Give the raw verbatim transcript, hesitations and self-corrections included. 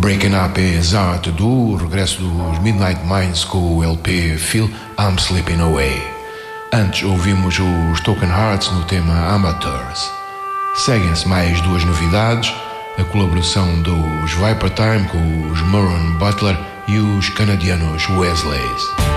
Breaking Up é exato do regresso dos Midnight Minds com o L P Feel I'm Slipping Away. Antes ouvimos os Token Hearts no tema Amateurs. Seguem-se mais duas novidades, a colaboração dos Viper Time com os Moron Butler e os canadianos Wesleys.